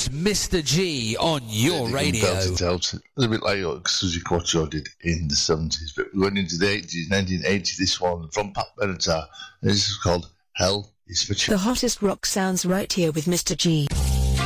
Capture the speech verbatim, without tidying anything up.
It's Mister G on your They radio. belted it out. A little bit like Suzy Quattro did in the seventies. But we went into the eighties, nineteen eighty, this one from Pat Benatar. This is called Hell is for Children. The hottest rock sounds right here with Mister G.